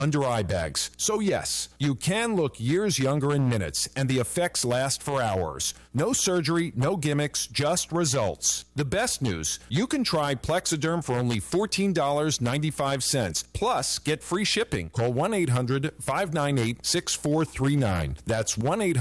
under eye bags. So yes, you can look years younger in minutes, and the effects last for hours. No surgery, no gimmicks, just results. The best news, you can try Plexiderm for only $14.95. Plus, get free shipping. Call 1-800-598-6439. That's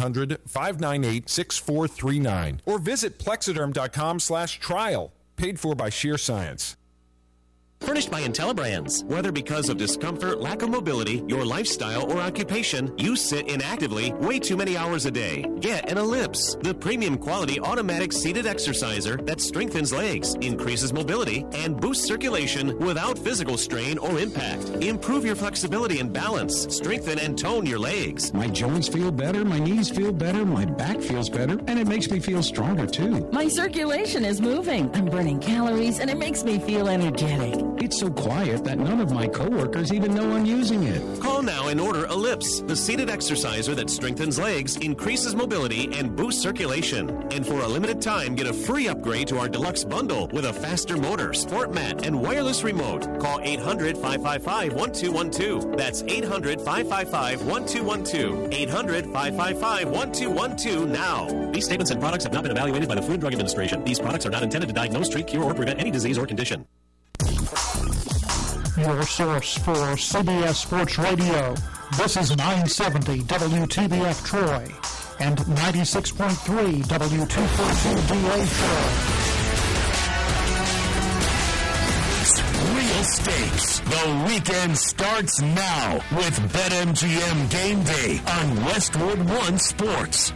1-800-598-6439. Or visit Plexiderm.com/trial. Paid for by Sheer Science. Furnished by IntelliBrands. Whether because of discomfort, lack of mobility, your lifestyle, or occupation, you sit inactively way too many hours a day. Get an Ellipse, the premium quality automatic seated exerciser that strengthens legs, increases mobility, and boosts circulation without physical strain or impact. Improve your flexibility and balance. Strengthen and tone your legs. My joints feel better, my knees feel better, my back feels better, and it makes me feel stronger too. My circulation is moving. I'm burning calories, and it makes me feel energetic. It's so quiet that none of my coworkers even know I'm using it. Call now and order Ellipse, the seated exerciser that strengthens legs, increases mobility, and boosts circulation. And for a limited time, get a free upgrade to our deluxe bundle with a faster motor, sport mat, and wireless remote. Call 800-555-1212. That's 800-555-1212. 800-555-1212 now. These statements and products have not been evaluated by the Food and Drug Administration. These products are not intended to diagnose, treat, cure, or prevent any disease or condition. Your source for CBS Sports Radio. This is 970 WTBF Troy and 96.3 W242DA Troy. Real stakes. The weekend starts now with BetMGM Game Day on Westwood One Sports.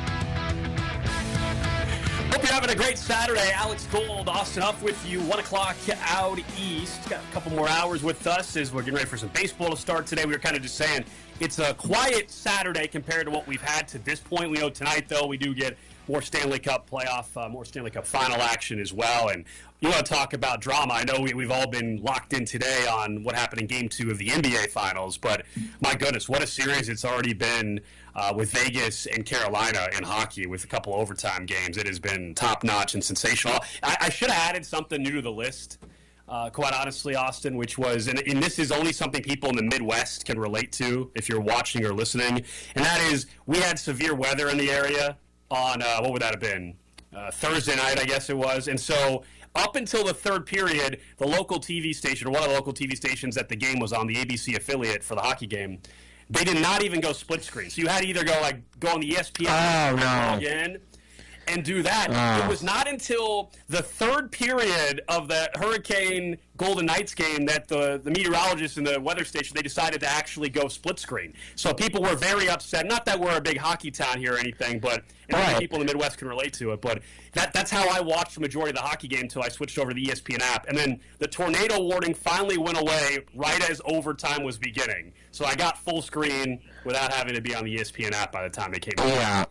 Hope you're having a great Saturday. Alex Gold, Austin Huff with you. 1 o'clock out east. Got a couple more hours with us as we're getting ready for some baseball to start today. We were kind of just saying it's a quiet Saturday compared to what we've had to this point. We know tonight, though, we do get more Stanley Cup playoff, more Stanley Cup final action as well. And you want to talk about drama. I know we've all been locked in today on what happened in Game 2 of the NBA Finals, but my goodness, what a series it's already been with Vegas and Carolina in hockey with a couple overtime games. It has been top-notch and sensational. I should have added something new to the list, quite honestly, Austin, which was, and this is only something people in the Midwest can relate to if you're watching or listening, and that is we had severe weather in the area on, what would that have been, Thursday night, I guess it was, and so up until the third period, the local TV station, or one of the local TV stations that the game was on, the ABC affiliate for the hockey game, they did not even go split screen. So you had to either go on the ESPN log in and do that. It was not until the third period of the Hurricane Golden Knights game that the meteorologists in the weather station, they decided to actually go split screen. So people were very upset. Not that we're a big hockey town here or anything, but people in the Midwest can relate to it. But that's how I watched the majority of the hockey game until I switched over to the ESPN app. And then the tornado warning finally went away right as overtime was beginning. So I got full screen without having to be on the ESPN app by the time it came out. Yeah.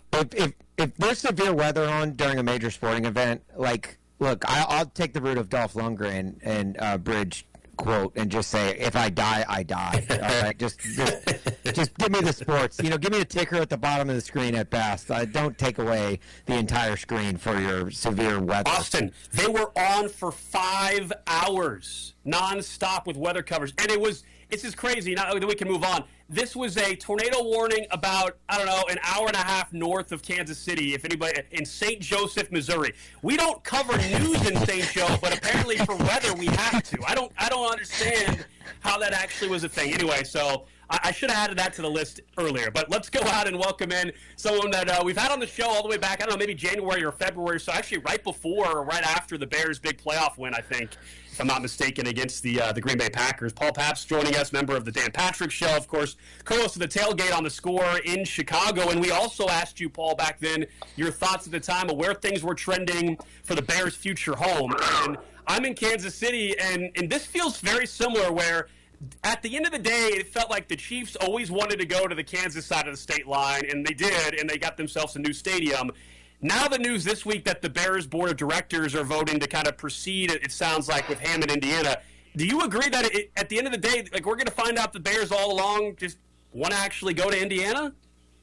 If there's severe weather on during a major sporting event, look, I'll take the route of Dolph Lundgren and Bridge quote and just say, if I die, I die. All right, just give me the sports. Give me a ticker at the bottom of the screen at best. Don't take away the entire screen for your severe weather. Austin, they were on for 5 hours nonstop with weather coverage, and it's just crazy. Now that we can move on. This was a tornado warning about, an hour and a half north of Kansas City, if anybody, in St. Joseph, Missouri. We don't cover news in St. Joe, but apparently for weather we have to. I don't understand how that actually was a thing. Anyway, so I should have added that to the list earlier. But let's go out and welcome in someone that we've had on the show all the way back, maybe January or February. So actually right before or right after the Bears' big playoff win, I think, if I'm not mistaken, against the Green Bay Packers. Paul Pabst joining us, member of the Dan Patrick Show, of course, co-host of the Tailgate on the Score in Chicago. And we also asked you, Paul, back then, your thoughts at the time of where things were trending for the Bears' future home. And I'm in Kansas City, and this feels very similar where at the end of the day, it felt like the Chiefs always wanted to go to the Kansas side of the state line, and they did, and they got themselves a new stadium. Now the news this week that the Bears Board of Directors are voting to kind of proceed, it sounds like, with Hammond, Indiana. Do you agree that at the end of the day, we're going to find out the Bears all along just want to actually go to Indiana?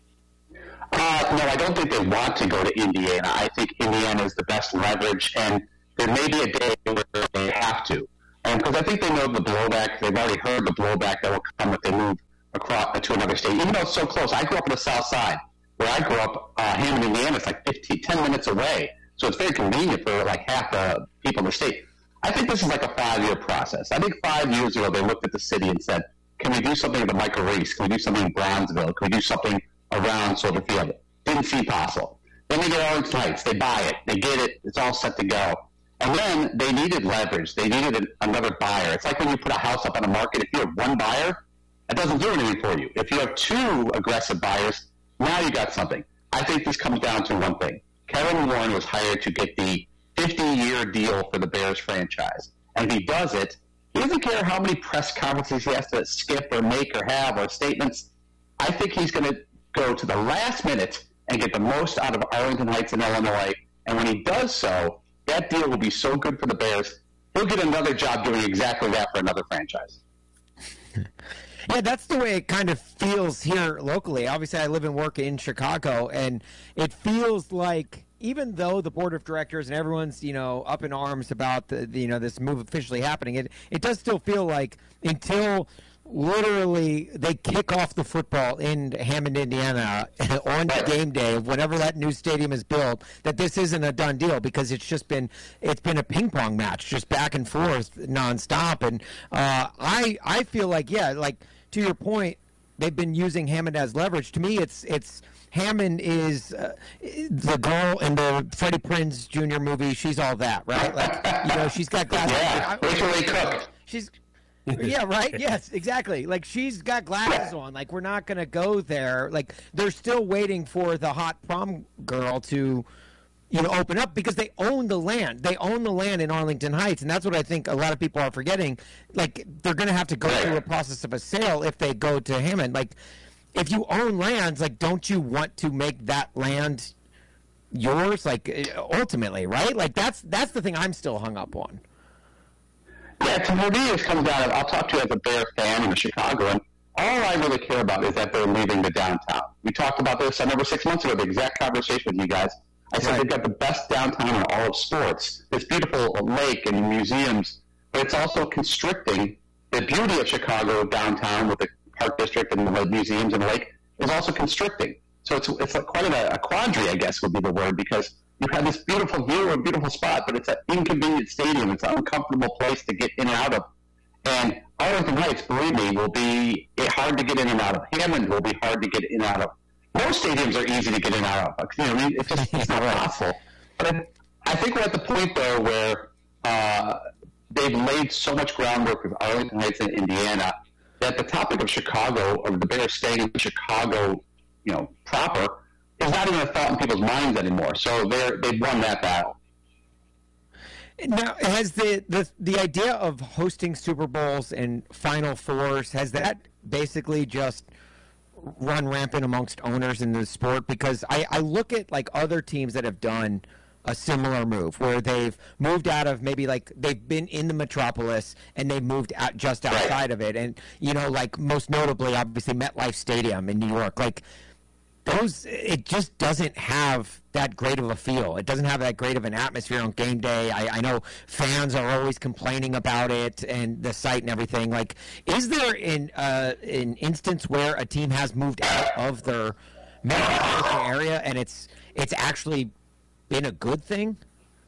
No, I don't think they want to go to Indiana. I think Indiana is the best leverage, and there may be a day where they have to. And because I think they know the blowback, they've already heard the blowback that will come if they move across to another state. Even though it's so close, I grew up on the south side. Where I grew up, Hammond, Indiana, it's like 10 minutes away. So it's very convenient for like half the people in the state. I think this is like a 5-year process. I think 5 years ago they looked at the city and said, can we do something with the Michael Reese? Can we do something in Bronzeville? Can we do something around Soldier Field? Didn't seem possible. Then they get Arlington Heights. They buy it. They get it. It's all set to go. And then they needed leverage. They needed another buyer. It's like when you put a house up on the market. If you have one buyer, that doesn't do anything for you. If you have 2 aggressive buyers, now you got something. I think this comes down to one thing. Kevin Warren was hired to get the 50-year deal for the Bears franchise. And if he does it, he doesn't care how many press conferences he has to skip or make or have or statements. I think he's going to go to the last minute and get the most out of Arlington Heights in Illinois. And when he does so, that deal will be so good for the Bears, he'll get another job doing exactly that for another franchise. Yeah, that's the way it kind of feels here locally. Obviously, I live and work in Chicago, and it feels like even though the board of directors and everyone's, up in arms about this move officially happening, it does still feel like until literally they kick off the football in Hammond, Indiana on game day of whenever that new stadium is built, that this isn't a done deal because it's been a ping pong match, just back and forth nonstop. And I feel like, to your point, they've been using Hammond as leverage. To me, it's Hammond is the girl in the Freddie Prinze Jr. movie. She's all that, right? Like, she's got glasses. Yeah, Rachel Lee Cook. Yeah, right? Yes, exactly. Like, she's got glasses on. Like, we're not going to go there. Like, they're still waiting for the hot prom girl to, open up because they own the land. They own the land in Arlington Heights, and that's what I think a lot of people are forgetting. Like, they're going to have to go through a process of a sale if they go to Hammond. Like, if you own lands, like, don't you want to make that land yours? Like, ultimately, right? Like, that's the thing I'm still hung up on. Yeah, to me, this comes down to, I'll talk to you as a Bear fan and a Chicagoan. All I really care about is that they're leaving the downtown. We talked about this, I remember 6 months ago, the exact conversation with you guys. I said they've got the best downtown in all of sports. This beautiful lake and museums, but it's also constricting. The beauty of Chicago downtown with the Park District and the museums and the lake is also constricting. So it's like quite a quandary, I guess would be the word, because you have this beautiful view, a beautiful spot, but it's an inconvenient stadium. It's an uncomfortable place to get in and out of. And Arlington Heights, believe me, will be hard to get in and out of. Hammond will be hard to get in and out of. Most stadiums are easy to get in and out of. It's not possible. But I think we're at the point, though, where they've laid so much groundwork with Arlington Heights and Indiana that the topic of Chicago, or the Bears staying in Chicago, proper, is not even a thought in people's minds anymore. So they've won that battle. Now, has the idea of hosting Super Bowls and Final Fours, has that basically just run rampant amongst owners in the sport? Because I look at like other teams that have done a similar move where they've moved out of maybe like they've been in the metropolis and they've moved out just outside of it. And, like most notably, obviously MetLife Stadium in New York, like it just doesn't have that great of a feel. It doesn't have that great of an atmosphere on game day. I know fans are always complaining about it and the site and everything. Like, is there an instance where a team has moved out of their metropolitan area and it's actually been a good thing?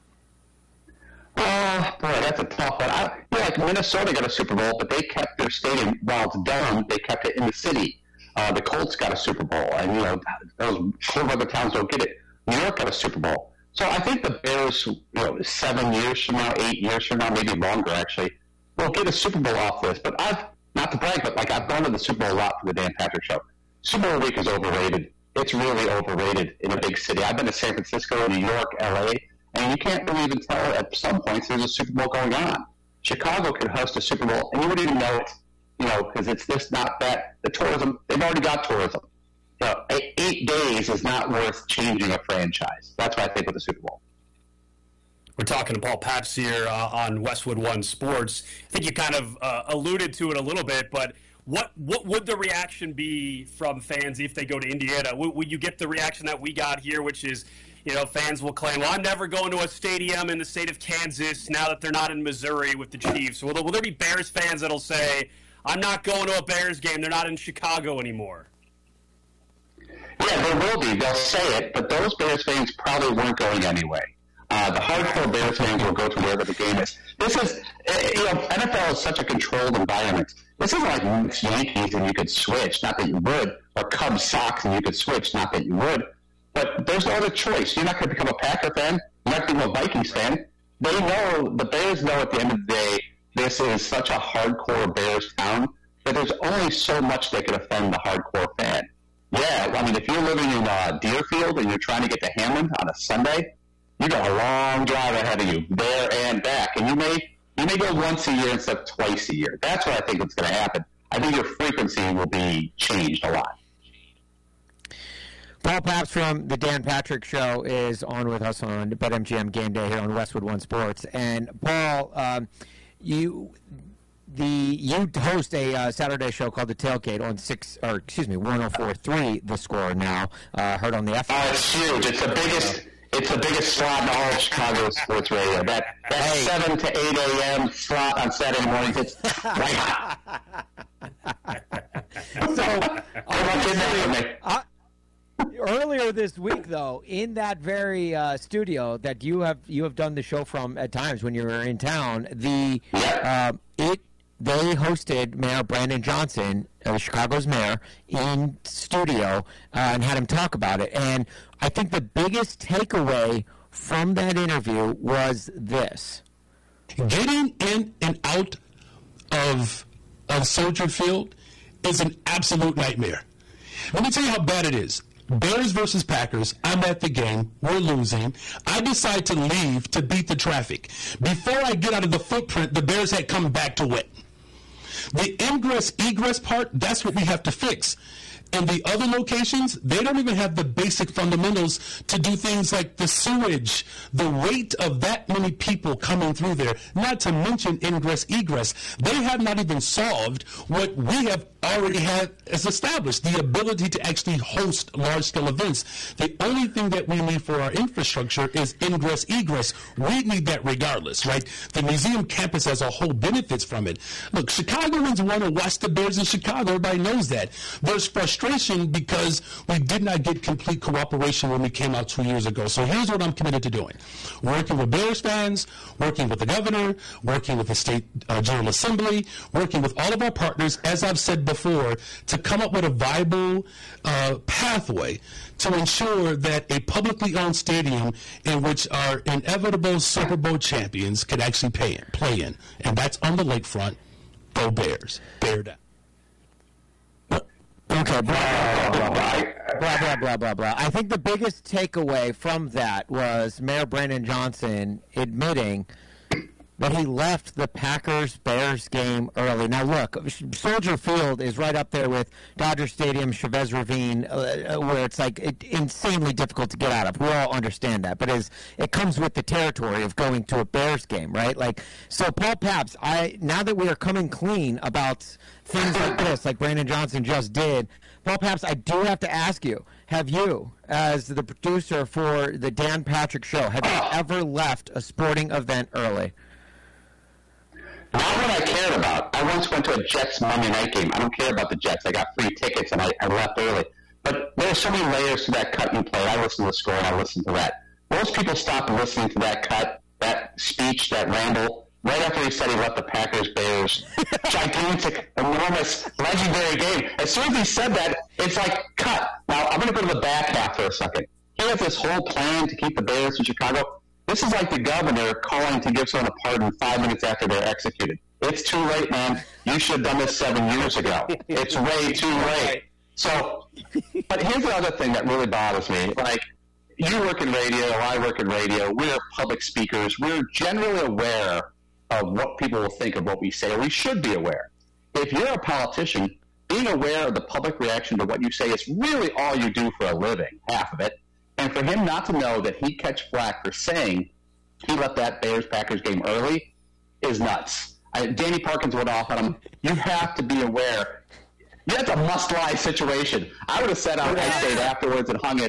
Boy, that's a tough one. Like Minnesota got a Super Bowl, but they kept their stadium, while it's done, they kept it in the city. The Colts got a Super Bowl, and those other towns don't get it. New York got a Super Bowl, so I think the Bears, 7 years from now, 8 years from now, maybe longer actually, will get a Super Bowl off this. But not to brag, but I've gone to the Super Bowl a lot for the Dan Patrick Show. Super Bowl week is overrated. It's really overrated in a big city. I've been to San Francisco, New York, LA, and you can't really even tell at some points there's a Super Bowl going on. Chicago could host a Super Bowl, and you wouldn't even know it. Because it's this, not that. The tourism, they've already got tourism. 8 days is not worth changing a franchise. That's what I think with the Super Bowl. We're talking to Paul Pabst here on Westwood One Sports. I think you kind of alluded to it a little bit, but what would the reaction be from fans if they go to Indiana? Would you get the reaction that we got here, which is, fans will claim, well, I'm never going to a stadium in the state of Kansas now that they're not in Missouri with the Chiefs. Will there be Bears fans that'll say, I'm not going to a Bears game, they're not in Chicago anymore? Yeah, there will be. They'll say it, but those Bears fans probably weren't going anyway. The hardcore Bears fans will go to wherever the game is. This is, NFL is such a controlled environment. This isn't like Knicks Yankees and you could switch, not that you would, or Cubs Sox and you could switch, not that you would. But there's no other choice. You're not going to become a Packer fan. You're not going to become a Vikings fan. The Bears know at the end of the day, this is such a hardcore Bears town that there's only so much that could offend the hardcore fan. Yeah, I mean, if you're living in Deerfield and you're trying to get to Hammond on a Sunday, you got a long drive ahead of you, there and back. And you may go once a year instead of twice a year. That's what I think is going to happen. I think your frequency will be changed a lot. Paul Paps from the Dan Patrick Show is on with us on BetMGM Game Day here on Westwood One Sports. And Paul, you host a Saturday show called The Tailgate on 104.3 The Score now. Heard on the FM. Oh, it's huge. It's the biggest slot in all of Chicago sports radio. That 7 to 8 a.m. slot on Saturday mornings, it's right hot. Earlier this week, though, in that very studio that you have done the show from at times when you were in town, they hosted Mayor Brandon Johnson, Chicago's mayor, in studio and had him talk about it. And I think the biggest takeaway from that interview was this: getting in and out of Soldier Field is an absolute nightmare. Let me tell you how bad it is. Bears versus Packers. I'm at the game. We're losing. I decide to leave to beat the traffic. Before I get out of the footprint, the Bears had come back to win. The ingress-egress part, that's what we have to fix. And the other locations, they don't even have the basic fundamentals to do things like the sewage, the weight of that many people coming through there, not to mention ingress-egress. They have not even solved what we have already had as established, the ability to actually host large-scale events. The only thing that we need for our infrastructure is ingress-egress. We need that regardless, right? The museum campus as a whole benefits from it. Look, Chicagoans want to watch the Bears in Chicago. Everybody knows that. There's frustration because we did not get complete cooperation when we came out 2 years ago. So here's what I'm committed to doing. Working with Bears fans, working with the governor, working with the state General Assembly, working with all of our partners, as I've said before, to come up with a viable pathway to ensure that a publicly owned stadium in which our inevitable Super Bowl champions could actually play in. And that's on the lakefront. Go Bears. Bear down. Okay, blah, blah, blah. I think the biggest takeaway from that was Mayor Brandon Johnson admitting that he left the Packers-Bears game early. Now, look, Soldier Field is right up there with Dodger Stadium, Chavez Ravine, where it's like insanely difficult to get out of. We all understand that. But it comes with the territory of going to a Bears game, right? So Paul Paps, now that we are coming clean about things like this, like Brandon Johnson just did, Paul Paps, I do have to ask you, have you, as the producer for the Dan Patrick Show, have you ever left a sporting event early? Not what I cared about. I once went to a Jets Monday night game. I don't care about the Jets. I got free tickets, and I left early. But there are so many layers to that cut you played. I listened to the score, and I listened to that. Most people stopped listening to that cut, that speech, that ramble, right after he said he left the Packers-Bears. Gigantic, enormous, legendary game. As soon as he said that, it's like, cut. Now, I'm going to go to the back half for a second. He has this whole plan to keep the Bears in Chicago. This is like the governor calling to give someone a pardon 5 minutes after they're executed. It's too late, man. You should have done this 7 years ago. It's way too late. So, but here's the other thing that really bothers me. Like, you work in radio, I work in radio. We're public speakers. We're generally aware of what people will think of what we say, or we should be aware. If you're a politician, being aware of the public reaction to what you say is really all you do for a living, half of it. And for him not to know that he'd catch flack for saying he left that Bears-Packers game early is nuts. Danny Parkins went off on him. You have to be aware. That's a must-lie situation. I would have sat out Penn State afterwards and hung it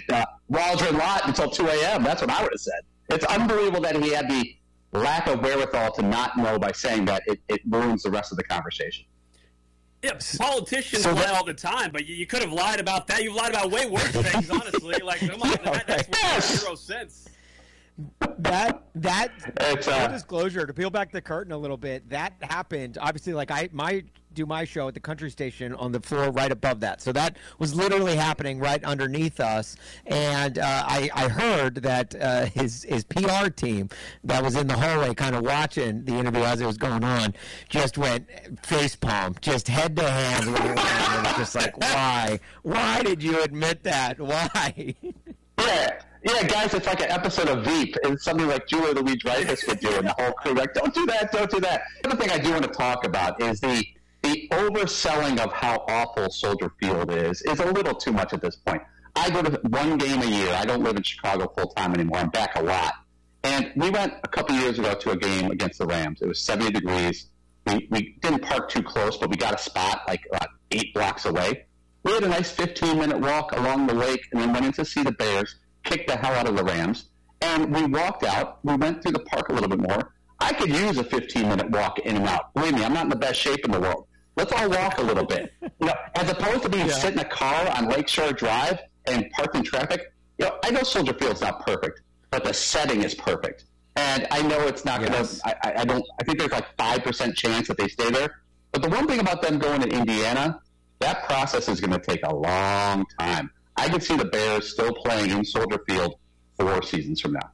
Waldron Lott until 2 a.m. That's what I would have said. It's unbelievable that he had the lack of wherewithal to not know by saying that it ruins the rest of the conversation. Yeah, politicians lie all the time, but you could have lied about that. You've lied about way worse things, honestly. Like, come on, that's makes 0 sense. Full disclosure, to peel back the curtain a little bit, that happened. Obviously, like I do my show at the country station on the floor right above that, so that was literally happening right underneath us. And I heard that his PR team that was in the hallway, kind of watching the interview as it was going on, just went face palm, just head to hand. It was just like, why did you admit that? Why? Yeah, guys, it's like an episode of Veep. It's something like Julia Louis-Dreyfus would do, and the whole crew like, don't do that. The other thing I do want to talk about is the overselling of how awful Soldier Field is a little too much at this point. I go to one game a year. I don't live in Chicago full-time anymore. I'm back a lot. And we went a couple years ago to a game against the Rams. It was 70 degrees. We didn't park too close, but we got a spot like about 8 blocks away. We had a nice 15-minute walk along the lake and then went in to see the Bears, kicked the hell out of the Rams, and we walked out. We went through the park a little bit more. I could use a 15-minute walk in and out. Believe me, I'm not in the best shape in the world. Let's all walk a little bit. As opposed to being sit in a car on Lakeshore Drive and parked in traffic. I know Soldier Field's not perfect, but the setting is perfect. And I know it's not going to. I think there's like 5% chance that they stay there. But the one thing about them going to Indiana, that process is going to take a long time. I could see the Bears still playing in Soldier Field 4 seasons from now.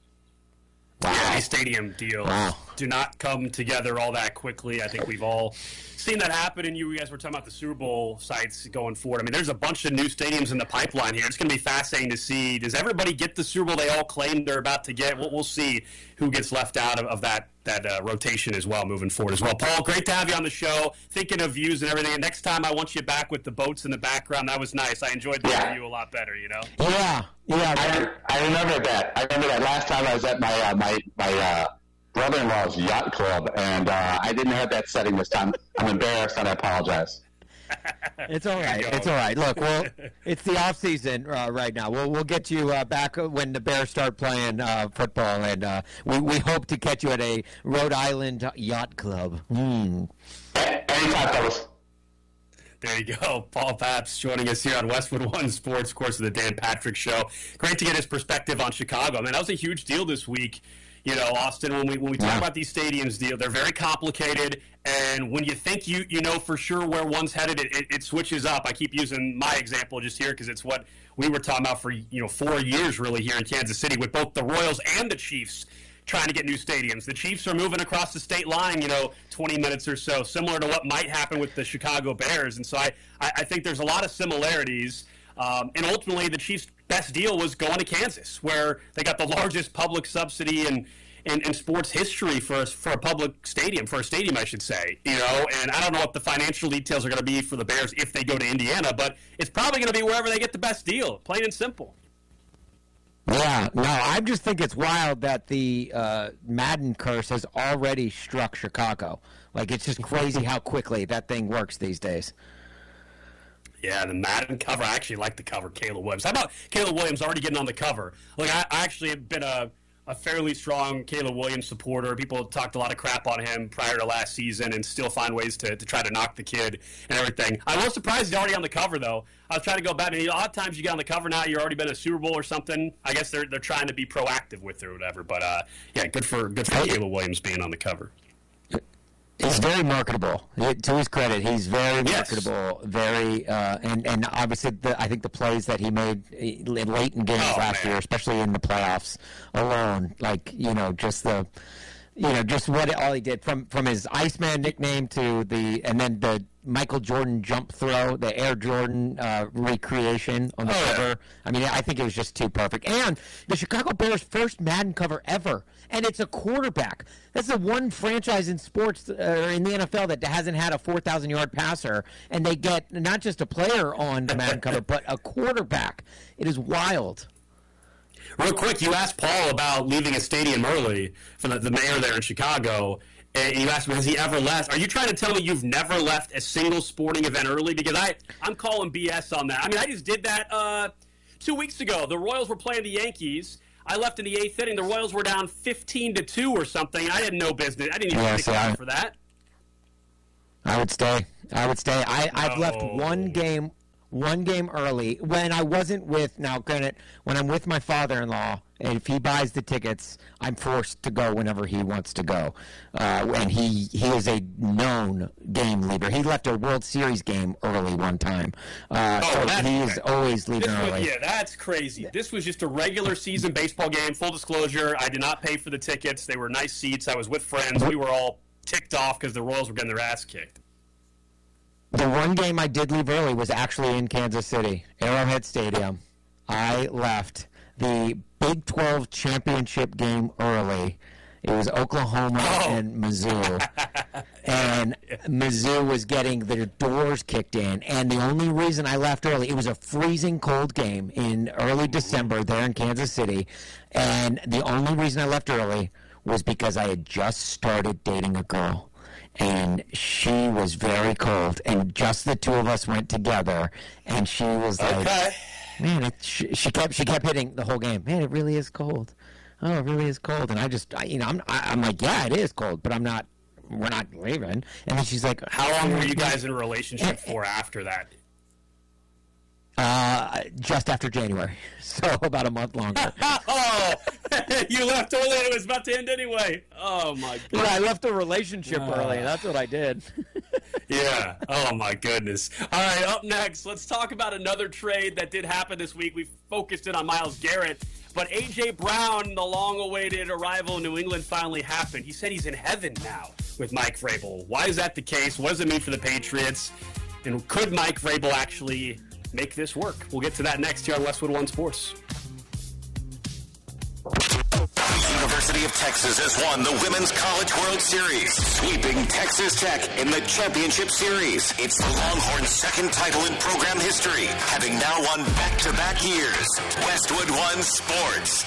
Yeah, these stadium deals do not come together all that quickly. I think we've all seen that happen, and you guys were talking about the Super Bowl sites going forward. I mean, there's a bunch of new stadiums in the pipeline here. It's going to be fascinating to see. Does everybody get the Super Bowl they all claim they're about to get? We'll see who gets left out of that rotation as well moving forward as well. Paul, great to have you on the show. Thinking of views and everything. And next time I want you back with the boats in the background. That was nice. I enjoyed the interview a lot better, you know? Yeah. I remember that. Last time I was at my brother-in-law's yacht club, and I didn't have that setting this time. I'm embarrassed, and I apologize. It's all right. It's all right. Look, it's the off season right now. We'll get you back when the Bears start playing football, and we hope to catch you at a Rhode Island yacht club. Anytime, fellas. There you go. Paul Pabst joining us here on Westwood One Sports, of course, of the Dan Patrick Show. Great to get his perspective on Chicago. I mean, that was a huge deal this week. You know, Austin, when we talk about these stadiums deal, they're very complicated, and when you think you know for sure where one's headed, it switches up. I keep using my example just here because it's what we were talking about for 4 years really here in Kansas City with both the Royals and the Chiefs trying to get new stadiums. The Chiefs are moving across the state line, 20 minutes or so, similar to what might happen with the Chicago Bears. And so I think there's a lot of similarities. And ultimately, the Chiefs' best deal was going to Kansas, where they got the largest public subsidy in sports history for a public stadium, for a stadium, I should say. And I don't know what the financial details are going to be for the Bears if they go to Indiana, but it's probably going to be wherever they get the best deal, plain and simple. Yeah, no, I just think it's wild that the Madden curse has already struck Chicago. Like, it's just crazy how quickly that thing works these days. Yeah, the Madden cover. I actually like the cover, Caleb Williams. How about Caleb Williams already getting on the cover? Like, I actually have been a fairly strong Caleb Williams supporter. People talked a lot of crap on him prior to last season and still find ways to try to knock the kid and everything. I was surprised he's already on the cover, though. I was trying to go back, and a lot of times you get on the cover now, you've already been a Super Bowl or something. I guess they're trying to be proactive with it or whatever. But, yeah, good for Caleb Williams being on the cover. He's very marketable. To his credit, he's very marketable. Very, and obviously, I think the plays that he made late in games last year, especially in the playoffs alone, just what all he did from his Iceman nickname to and then the Michael Jordan jump throw, the Air Jordan recreation on the cover. I mean, I think it was just too perfect. And the Chicago Bears' first Madden cover ever, and it's a quarterback. That's the one franchise in sports or in the NFL that hasn't had a 4,000-yard passer, and they get not just a player on the Madden cover, but a quarterback. It is wild. Real quick, you asked Paul about leaving a stadium early for the mayor there in Chicago. And you asked him, has he ever left? Are you trying to tell me you've never left a single sporting event early? Because I'm calling BS on that. I mean, I just did that 2 weeks ago. The Royals were playing the Yankees. I left in the 8th inning. The Royals were down 15-2 or something. I had no business. I didn't even stick around for that. I would stay. I've left one game early when I wasn't with. Now, granted, when I'm with my father-in-law, and if he buys the tickets, I'm forced to go whenever he wants to go. And he is a known game leaver. He left a World Series game early one time. So he is always leaving early. Yeah, that's crazy. This was just a regular season baseball game. Full disclosure, I did not pay for the tickets. They were nice seats. I was with friends. We were all ticked off because the Royals were getting their ass kicked. The one game I did leave early was actually in Kansas City, Arrowhead Stadium. I left the Big 12 championship game early. It was Oklahoma and Mizzou. And Mizzou was getting their doors kicked in. And the only reason I left early, it was a freezing cold game in early December there in Kansas City. And the only reason I left early was because I had just started dating a girl. And she was very cold, and just the two of us went together, and she was like, man, she kept hitting the whole game. Man, it really is cold. Oh, it really is cold. And I'm like, yeah, it is cold, but we're not leaving. And then she's like, how long were you guys in a relationship for after that? Just after January, so about a month longer. You left early and it was about to end anyway. Oh, my God. Yeah, I left a relationship early, and that's what I did. Yeah. Oh, my goodness. All right, up next, let's talk about another trade that did happen this week. We focused in on Myles Garrett, but A.J. Brown, the long-awaited arrival in New England, finally happened. He said he's in heaven now with Mike Vrabel. Why is that the case? What does it mean for the Patriots? And could Mike Vrabel actually make this work? We'll get to that next here on Westwood One Sports. The University of Texas has won the Women's College World Series, sweeping Texas Tech in the championship series. It's the Longhorns' second title in program history, having now won back-to-back years. Westwood One Sports.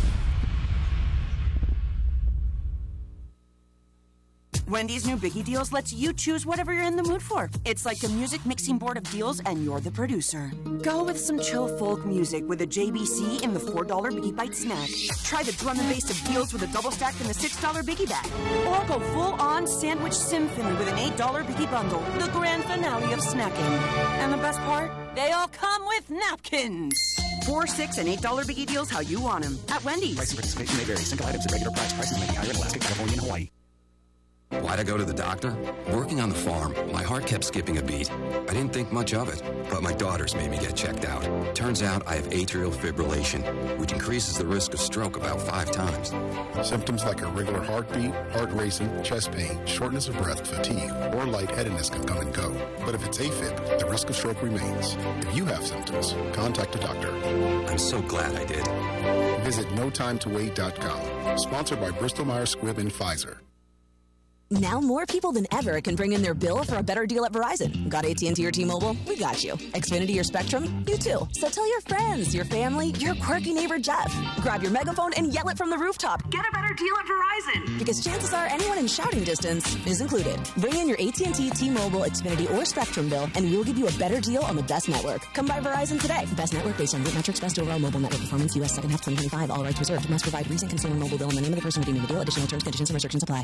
Wendy's new Biggie Deals lets you choose whatever you're in the mood for. It's like a music mixing board of deals, and you're the producer. Go with some chill folk music with a JBC in the $4 Biggie Bite snack. Try the drum and bass of deals with a double stack in the $6 Biggie Bag. Or go full-on sandwich symphony with an $8 Biggie Bundle, the grand finale of snacking. And the best part? They all come with napkins. $4, $6, and $8 Biggie Deals how you want them. At Wendy's. Price and participation may vary. Single items at regular price. Prices may be higher in Alaska, California, and Hawaii. Why'd I go to the doctor? Working on the farm, my heart kept skipping a beat. I didn't think much of it, but my daughters made me get checked out. Turns out I have atrial fibrillation, which increases the risk of stroke about 5 times. Symptoms like irregular heartbeat, heart racing, chest pain, shortness of breath, fatigue, or lightheadedness can come and go. But if it's AFib, the risk of stroke remains. If you have symptoms, contact a doctor. I'm so glad I did. Visit NoTimeToWait.com. Sponsored by Bristol-Myers Squibb and Pfizer. Now more people than ever can bring in their bill for a better deal at Verizon. Got AT&T or T-Mobile? We got you. Xfinity or Spectrum? You too. So tell your friends, your family, your quirky neighbor Jeff. Grab your megaphone and yell it from the rooftop. Get a better deal at Verizon. Because chances are anyone in shouting distance is included. Bring in your AT&T, T-Mobile, Xfinity, or Spectrum bill, and we'll give you a better deal on the best network. Come by Verizon today. Best network based on root metrics, best overall mobile network performance, U.S. second half 2025. All rights reserved. Must provide recent consumer mobile bill and the name of the person redeeming the deal. Additional terms, conditions, and restrictions apply.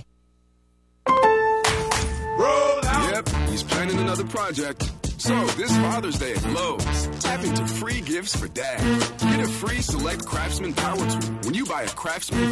Yep, he's planning another project. So, this Father's Day at Lowe's, tap into free gifts for dad. Get a free Select Craftsman Power Tool when you buy a Craftsman